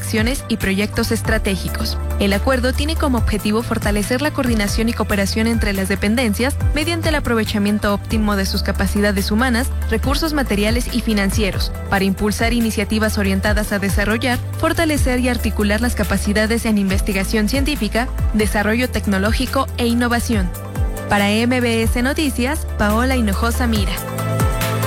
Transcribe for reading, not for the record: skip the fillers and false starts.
acciones y proyectos estratégicos. El acuerdo tiene como objetivo fortalecer la coordinación y cooperación entre las dependencias mediante el aprovechamiento óptimo de sus capacidades humanas, recursos materiales y financieros, para impulsar iniciativas orientadas a desarrollar, fortalecer y articular las capacidades en investigación científica, desarrollo tecnológico e innovación. Para MBS Noticias, Paola Hinojosa Mira.